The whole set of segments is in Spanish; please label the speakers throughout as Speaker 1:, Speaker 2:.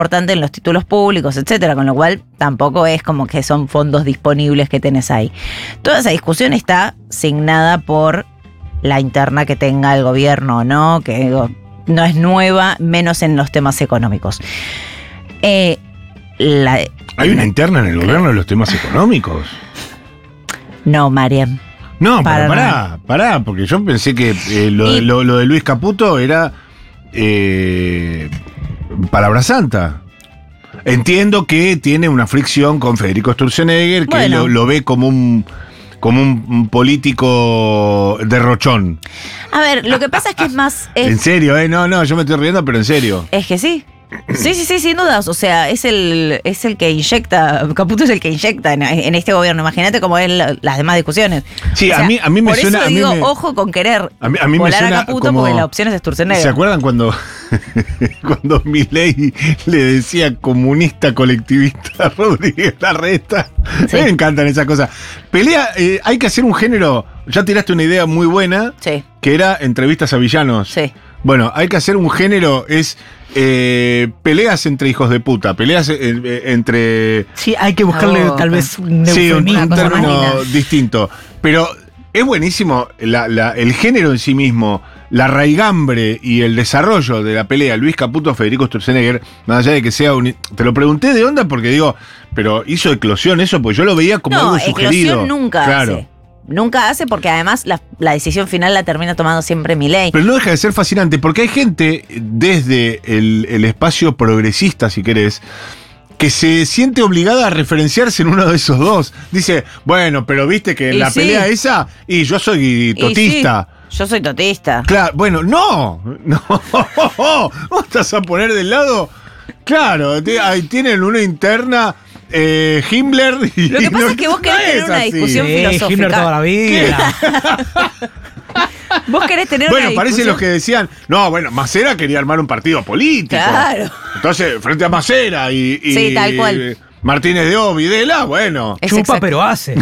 Speaker 1: importante en los títulos públicos, etcétera, con lo cual tampoco es como que son fondos disponibles que tenés ahí. Toda esa discusión está signada por la interna que tenga el gobierno o no, que digo, no es nueva, menos en los temas económicos.
Speaker 2: ¿Hay una interna en el gobierno de los temas económicos?
Speaker 1: No, Mariam.
Speaker 2: No, pero pará, porque yo pensé que lo de Luis Caputo era palabra santa. Entiendo que tiene una fricción con Federico Sturzenegger, que
Speaker 1: bueno,
Speaker 2: lo ve como un político derrochón.
Speaker 1: A ver, lo que pasa es que es más...
Speaker 2: En serio, no, yo me estoy riendo, pero en serio.
Speaker 1: Es que sí. Sí, sin dudas. O sea, es el que inyecta, Caputo es el que inyecta en este gobierno. Imagínate cómo es las demás discusiones.
Speaker 2: Sí,
Speaker 1: o sea,
Speaker 2: a mí me
Speaker 1: por
Speaker 2: suena...
Speaker 1: Por eso digo, ojo con querer
Speaker 2: a mí
Speaker 1: volar
Speaker 2: me suena
Speaker 1: a Caputo
Speaker 2: como,
Speaker 1: porque la opción es Sturzenegger.
Speaker 2: ¿Se acuerdan cuando Milei le decía comunista colectivista a Rodríguez Larreta?
Speaker 1: Sí.
Speaker 2: Me encantan esas cosas. Pelea, hay que hacer un género... Ya tiraste una idea muy buena,
Speaker 1: Sí.
Speaker 2: que era entrevistas a villanos.
Speaker 1: Sí.
Speaker 2: Bueno, hay que hacer un género, es peleas entre hijos de puta, peleas entre...
Speaker 3: Sí, hay que buscarle tal vez un
Speaker 2: Sí,
Speaker 3: eufemismo.
Speaker 2: un
Speaker 1: cosa más
Speaker 2: término
Speaker 1: linda.
Speaker 2: distinto. Pero es buenísimo el género en sí mismo, la raigambre y el desarrollo de la pelea Luis Caputo, Federico Sturzenegger, más allá de que sea un... Te lo pregunté de onda porque digo, pero hizo eclosión eso, porque yo lo veía como algo sugerido.
Speaker 1: Eclosión nunca hace. Nunca hace porque además la decisión final la termina tomando siempre Milei.
Speaker 2: Pero no deja de ser fascinante, porque hay gente desde el espacio progresista, si querés, que se siente obligada a referenciarse en uno de esos dos. Dice, bueno, pero viste que en la pelea esa, y yo soy totista.
Speaker 1: Sí, yo soy totista.
Speaker 2: Claro, bueno, no. ¿Vos estás a poner del lado? Claro, ahí tienen una interna... Himmler y
Speaker 1: Lo que pasa es que vos querés tener una discusión filosófica.
Speaker 3: Himmler toda la vida.
Speaker 1: Vos querés tener una discusión.
Speaker 2: Bueno, parecen los que decían, no, bueno, Macera quería armar un partido político.
Speaker 1: Claro.
Speaker 2: Entonces, frente a Macera y
Speaker 1: Sí, tal cual.
Speaker 2: Martínez de O, Videla, bueno.
Speaker 1: Es
Speaker 3: Chupa,
Speaker 1: exacto.
Speaker 3: pero hace.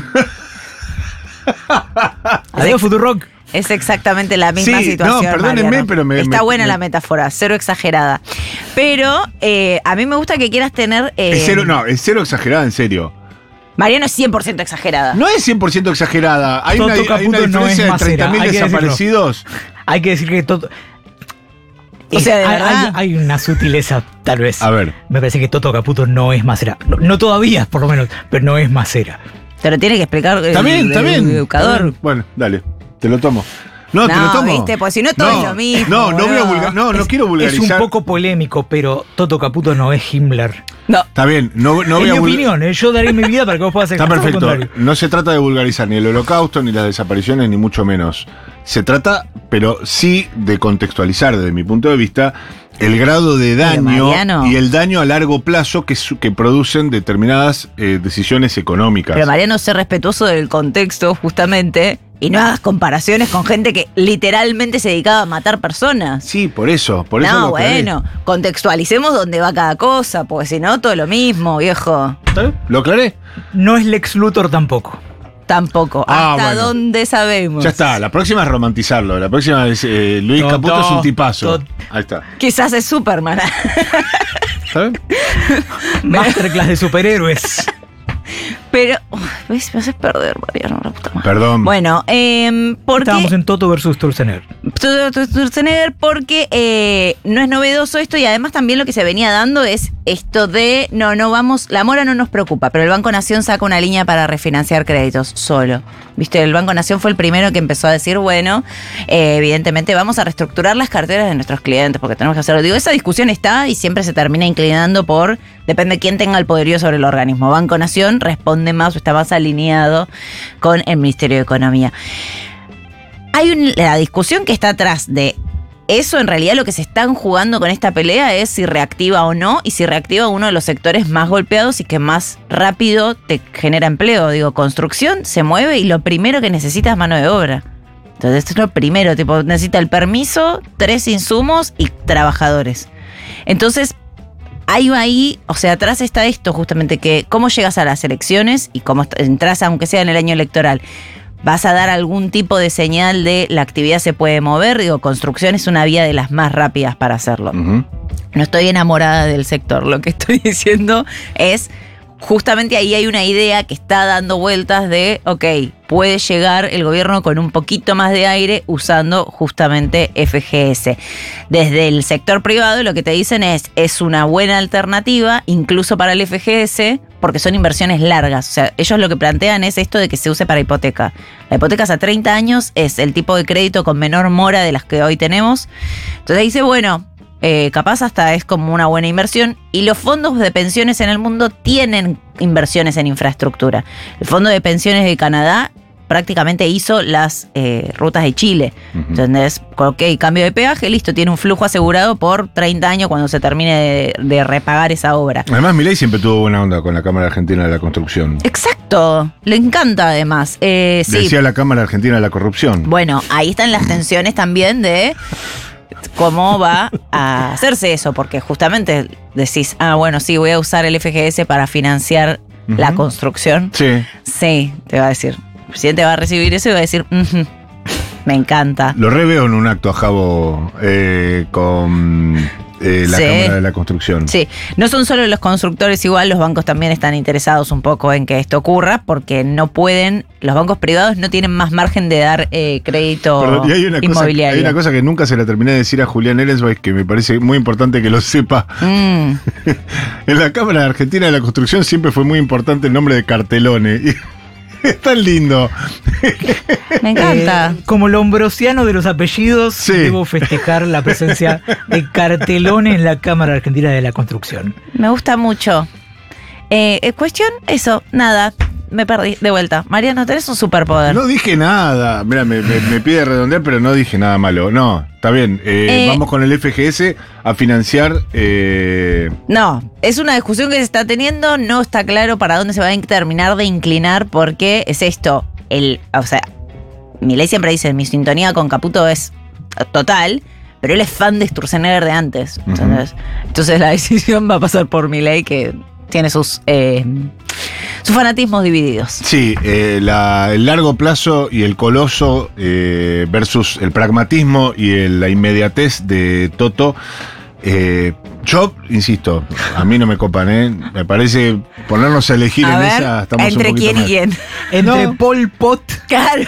Speaker 3: Adiós, Futurock.
Speaker 1: Es exactamente la misma
Speaker 2: Sí,
Speaker 1: situación.
Speaker 2: no, perdónenme,
Speaker 1: Mariano.
Speaker 2: pero
Speaker 1: Está buena la metáfora, cero exagerada. Pero a mí me gusta que quieras tener.
Speaker 2: Es cero exagerada, en serio.
Speaker 1: Mariano es 100% exagerada.
Speaker 2: No es 100% exagerada. Hay una
Speaker 3: Caputo no
Speaker 2: diferencia
Speaker 3: es
Speaker 2: de
Speaker 3: Macera,
Speaker 2: 30.000
Speaker 3: hay que
Speaker 2: desaparecidos.
Speaker 3: Hay que decir que Toto...
Speaker 1: O sea, de verdad.
Speaker 3: Hay una sutileza, tal vez.
Speaker 2: A ver.
Speaker 3: Me parece que Toto Caputo no es Macera. No todavía, por lo menos, pero no es Macera.
Speaker 1: Te lo tiene que explicar
Speaker 2: Está bien.
Speaker 1: el educador.
Speaker 2: Está bien. Bueno, dale, te lo tomo. No, te lo tomo.
Speaker 1: ¿viste? Pues si no todo es lo mismo.
Speaker 2: No voy a
Speaker 1: boludo.
Speaker 2: no quiero
Speaker 3: Es
Speaker 2: vulgarizar.
Speaker 3: un poco polémico, pero Toto Caputo no es Himmler.
Speaker 1: No.
Speaker 2: Está bien, no voy
Speaker 3: es
Speaker 2: a
Speaker 3: mi opinión, yo daré mi vida para que vos puedas
Speaker 2: Está
Speaker 3: expresar lo
Speaker 2: perfecto.
Speaker 3: contrario.
Speaker 2: No se trata de vulgarizar ni el holocausto, ni las desapariciones, ni mucho menos. Se trata, pero sí de contextualizar desde mi punto de vista, el grado de daño
Speaker 1: Mariano.
Speaker 2: y el daño a largo plazo que producen determinadas decisiones económicas.
Speaker 1: Pero Mariano, sé respetuoso del contexto, justamente, y no hagas comparaciones con gente que literalmente se dedicaba a matar personas.
Speaker 2: Sí, por eso
Speaker 1: No,
Speaker 2: lo aclaré.
Speaker 1: bueno, contextualicemos dónde va cada cosa, porque si no, todo lo mismo, viejo.
Speaker 2: ¿Está bien? ¿Lo aclaré?
Speaker 3: No es Lex Luthor tampoco.
Speaker 1: Tampoco.
Speaker 2: Ah,
Speaker 1: ¿Hasta
Speaker 2: bueno.
Speaker 1: dónde sabemos?
Speaker 2: Ya está, la próxima es romantizarlo. La próxima es Luis
Speaker 3: Toto,
Speaker 2: Caputo es un tipazo.
Speaker 3: Tot-
Speaker 2: Ahí está.
Speaker 1: Quizás es Superman.
Speaker 2: ¿Está bien?
Speaker 3: Masterclass de superhéroes.
Speaker 1: Pero, ¿ves? Me haces perder, Mariano, la puta madre.
Speaker 2: Perdón.
Speaker 1: Bueno, ¿por qué?
Speaker 3: Estábamos en Toto versus Sturzenegger.
Speaker 1: Sturzenegger porque no es novedoso esto y además también lo que se venía dando es esto de no vamos, la mora no nos preocupa, pero el Banco Nación saca una línea para refinanciar créditos solo. Viste, el Banco Nación fue el primero que empezó a decir, bueno, evidentemente vamos a reestructurar las carteras de nuestros clientes porque tenemos que hacerlo. Digo, esa discusión está y siempre se termina inclinando por, depende de quién tenga el poderío sobre el organismo. Banco Nación responde más o está más alineado con el Ministerio de Economía. Hay la discusión que está atrás de eso, en realidad lo que se están jugando con esta pelea es si reactiva o no, y si reactiva uno de los sectores más golpeados y que más rápido te genera empleo. Digo, construcción se mueve y lo primero que necesita es mano de obra. Entonces esto es lo primero, tipo, necesita el permiso, 3 insumos y trabajadores. Entonces, hay ahí, o sea, atrás está esto justamente, que cómo llegas a las elecciones y cómo entras, aunque sea en el año electoral. ¿Vas a dar algún tipo de señal de la actividad se puede mover? Digo, construcción es una vía de las más rápidas para hacerlo.
Speaker 2: Ujú.
Speaker 1: No estoy enamorada del sector. Lo que estoy diciendo es, justamente ahí hay una idea que está dando vueltas de, ok, puede llegar el gobierno con un poquito más de aire usando justamente FGS. Desde el sector privado lo que te dicen es una buena alternativa, incluso para el FGS, porque son inversiones largas. O sea, ellos lo que plantean es esto de que se use para hipoteca. La hipoteca a 30 años es el tipo de crédito con menor mora de las que hoy tenemos. Entonces dice, bueno, capaz hasta es como una buena inversión, y los fondos de pensiones en el mundo tienen inversiones en infraestructura. El Fondo de Pensiones de Canadá prácticamente hizo las rutas de Chile. Entonces, ok, cambio de peaje, listo, tiene un flujo asegurado por 30 años cuando se termine de repagar esa obra.
Speaker 2: Además, Milei siempre tuvo buena onda con la Cámara Argentina de la Construcción.
Speaker 1: Exacto, le encanta además. Sí.
Speaker 2: Decía la Cámara Argentina de la Corrupción.
Speaker 1: Bueno, ahí están las tensiones también de cómo va a hacerse eso, porque justamente decís, bueno, sí, voy a usar el FGS para financiar la construcción.
Speaker 2: Sí.
Speaker 1: Sí, te va a decir, el presidente va a recibir eso y va a decir, me encanta.
Speaker 2: Lo reveo en un acto a Jabo con la Cámara de la Construcción.
Speaker 1: Sí, no son solo los constructores, igual los bancos también están interesados un poco en que esto ocurra, porque no pueden, los bancos privados no tienen más margen de dar crédito.
Speaker 2: Perdón, y hay una
Speaker 1: inmobiliario.
Speaker 2: Hay una cosa que nunca se la terminé de decir a Julián Ellensweig, que me parece muy importante que lo sepa. En la Cámara Argentina de la Construcción siempre fue muy importante el nombre de Cartelone. Es tan lindo.
Speaker 1: Me encanta.
Speaker 3: Como lombrosiano de los apellidos,
Speaker 2: sí,
Speaker 3: debo festejar la presencia de Cartelone en la Cámara Argentina de la Construcción.
Speaker 1: Me gusta mucho. Cuestión, eso, nada. Me perdí, de vuelta. Mariano, tenés un superpoder.
Speaker 2: No dije nada. Mira, me pide redondear, pero no dije nada malo. No, está bien. Vamos con el FGS a financiar.
Speaker 1: No, es una discusión que se está teniendo. No está claro para dónde se va a terminar de inclinar, porque es esto. O sea, Milei siempre dice, mi sintonía con Caputo es total, pero él es fan de Sturzenegger de antes. Entonces la decisión va a pasar por Milei, que tiene sus fanatismos divididos. Sí,
Speaker 2: el largo plazo y el coloso versus el pragmatismo y la inmediatez de Toto. Yo, insisto, a mí no me copan, Me parece ponernos a elegir en esa, estamos
Speaker 1: ¿entre
Speaker 2: un poquito
Speaker 1: quién y
Speaker 2: mal.
Speaker 1: quién?
Speaker 3: Entre Pol Pot.
Speaker 1: Claro.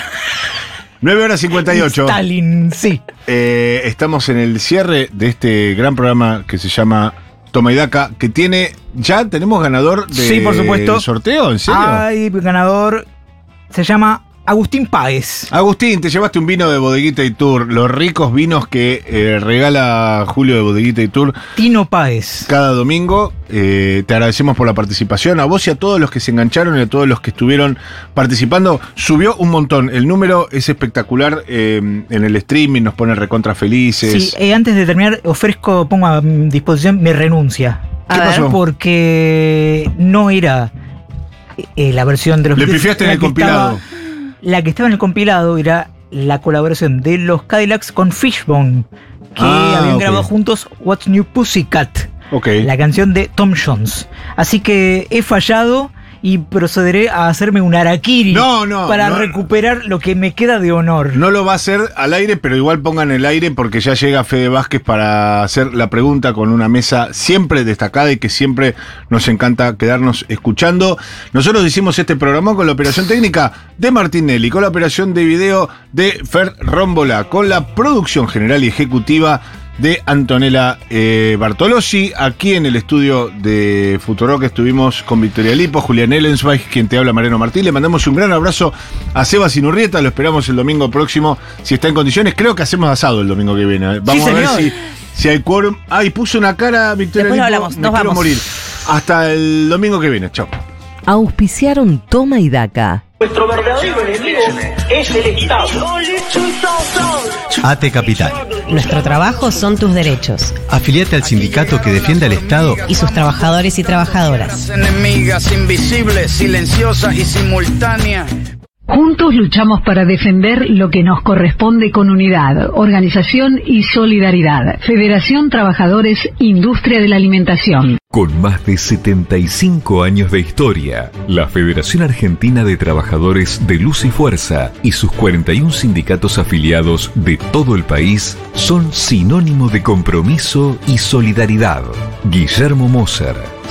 Speaker 2: 9:58.
Speaker 3: Stalin, sí.
Speaker 2: Estamos en el cierre de este gran programa que se llama Toma y Daca, que ya tenemos ganador
Speaker 3: sí, por supuesto.
Speaker 2: del sorteo, ¿en serio?
Speaker 3: Hay ganador, se llama Agustín Páez.
Speaker 2: Agustín, te llevaste un vino de Bodeguita y Tour, los ricos vinos que regala Julio de Bodeguita y Tour.
Speaker 3: Tino Páez.
Speaker 2: Cada domingo. Te agradecemos por la participación, a vos y a todos los que se engancharon y a todos los que estuvieron participando. Subió un montón, el número es espectacular en el streaming, nos pone recontra felices.
Speaker 3: Sí, antes de terminar, pongo a disposición mi renuncia.
Speaker 2: ¿Qué pasó?
Speaker 3: Porque no era la versión de los...
Speaker 2: Le pifiaste en el compilado.
Speaker 3: La que estaba en el compilado era la colaboración de los Cadillacs con Fishbone, que habían grabado juntos What's New Pussycat, la canción de Tom Jones. Así que he fallado y procederé a hacerme un harakiri para recuperar lo que me queda de honor.
Speaker 2: No lo va a hacer al aire, pero igual pongan el aire porque ya llega Fede Vázquez para hacer la pregunta con una mesa siempre destacada y que siempre nos encanta quedarnos escuchando. Nosotros hicimos este programa con la operación técnica de Martinelli, con la operación de video de Fer Rómbola, con la producción general y ejecutiva de Antonella Bartolozzi. Aquí en el estudio de Futurock estuvimos con Victoria Lipo, Julián Ellensweig, quien te habla, Mariano Martín. Le mandamos un gran abrazo a Sebas Inurrieta. Lo esperamos el domingo próximo, si está en condiciones. Creo que hacemos asado el domingo que viene. Vamos a ver si hay quórum. Puso una cara Victoria Lipo.
Speaker 1: Hablamos,
Speaker 2: me quiero morir. Hasta el domingo que viene. Chao.
Speaker 4: Auspiciaron Toma y Daca.
Speaker 5: Nuestro verdadero enemigo es el Estado.
Speaker 6: AT Capital.
Speaker 7: Nuestro trabajo son tus derechos.
Speaker 6: Afiliate al sindicato que defiende al Estado
Speaker 7: y sus trabajadores y trabajadoras.
Speaker 8: Enemigas invisibles, silenciosas y simultáneas. Juntos luchamos para defender lo que nos corresponde con unidad, organización y solidaridad. Federación Trabajadores Industria de la Alimentación.
Speaker 9: Con más de 75 años de historia, la Federación Argentina de Trabajadores de Luz y Fuerza y sus 41 sindicatos afiliados de todo el país son sinónimo de compromiso y solidaridad. Guillermo Moser,